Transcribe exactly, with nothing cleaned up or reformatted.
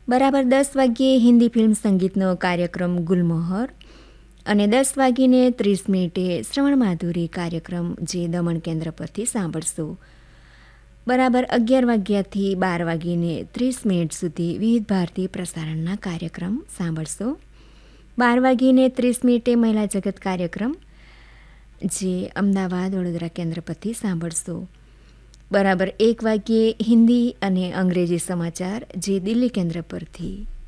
બરાબર દસ વાગ્યે હિન્દી ફિલ્મ સંગીતનો કાર્યક્રમ ગુલમોહર અને દસ વાગીને ત્રીસ મિનિટે શ્રવણ માધુરી કાર્યક્રમ જે દમણ કેન્દ્ર પરથી સાંભળશો. બરાબર અગિયાર વાગ્યાથી બાર વાગીને ત્રીસ મિનિટ સુધી વિવિધ ભારતી પ્રસારણના કાર્યક્રમ સાંભળશો. બાર વાગીને ત્રીસ મિનિટે મહિલા જગત કાર્યક્રમ જે અમદાવાદ વડોદરા કેન્દ્ર પરથી સાંભળશો. બરાબર એક વાગ્યે હિન્દી અને અંગ્રેજી સમાચાર જે દિલ્હી કેન્દ્ર પરથી